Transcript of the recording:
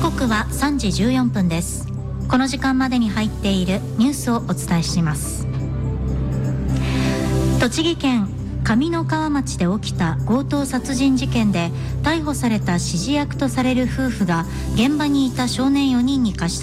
刻は3時14分です。この時間までに入っているニュースをお伝えします。栃木県上三川町で起きた強盗殺人事件で逮捕された指示役とされる夫婦が現場にいた少年4人に貸し